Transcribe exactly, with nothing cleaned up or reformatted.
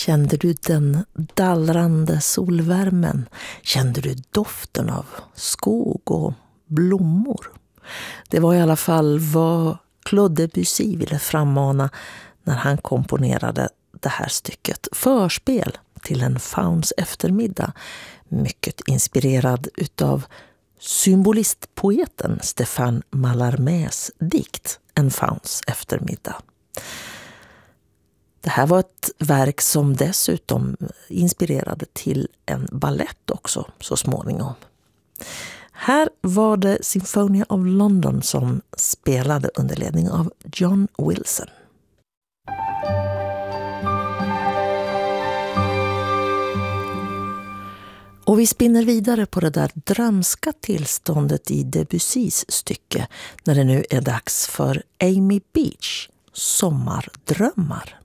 Kände du den dallrande solvärmen? Kände du doften av skog och blommor? Det var i alla fall vad Claude Debussy ville frammana när han komponerade det här stycket. Förspel till en fauns eftermiddag. Mycket inspirerad utav symbolistpoeten Stéphane Mallarmés dikt En fauns eftermiddag. Det här var ett verk som dessutom inspirerade till en ballett också så småningom. Här var det Symphonia of London som spelade under ledning av John Wilson. Och vi spinner vidare på det där drömska tillståndet i Debussys stycke när det nu är dags för Amy Beach, Sommardrömmar.